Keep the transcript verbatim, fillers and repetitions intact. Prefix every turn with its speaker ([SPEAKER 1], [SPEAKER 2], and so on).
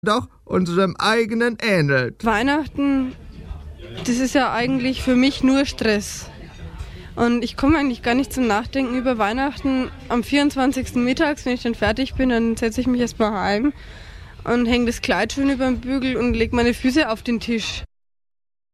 [SPEAKER 1] doch unserem eigenen ähnelt.
[SPEAKER 2] Weihnachten, das ist ja eigentlich für mich nur Stress. Und ich komme eigentlich gar nicht zum Nachdenken über Weihnachten. Am vierundzwanzigsten mittags, wenn ich dann fertig bin, dann setze ich mich erstmal heim und hänge das Kleid schön über den Bügel und lege meine Füße auf den Tisch.